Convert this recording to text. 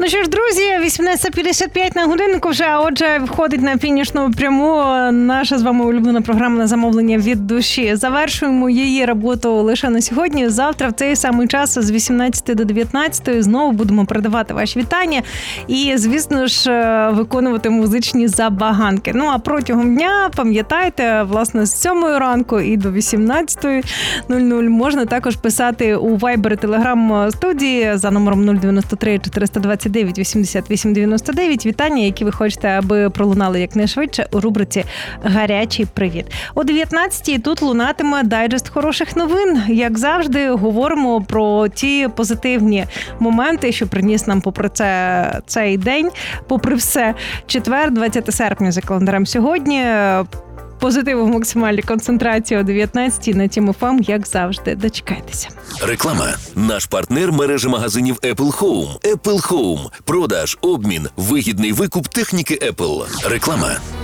Ну що ж, друзі, 18:55 на годиннику вже, а отже, входить на фінішну пряму наша з вами улюблена програма «На замовлення від душі». Завершуємо її роботу лише на сьогодні. Завтра в цей самий час з 18 до 19 знову будемо передавати ваші вітання і, звісно ж, виконувати музичні забаганки. Ну, а протягом дня, пам'ятайте, власне, з 7 ранку і до 18:00 можна також писати у Viber і Telegram студії за номером 093 429 88 99 вітання, які ви хочете, аби пролунали якнайшвидше у рубриці «Гарячий привіт». О 19:00 тут лунатиме дайджест хороших новин. Як завжди, говоримо про ті позитивні моменти, що приніс нам попри це цей день, попри все. Четвер, 20 серпня за календарем сьогодні. Позитиву в максимальній концентрації о 19:00 на Тім ФМ, як завжди. Дочекайтеся. Реклама. Наш партнер – мережа магазинів Apple Home. Apple Home. Продаж, обмін, вигідний викуп техніки Apple. Реклама.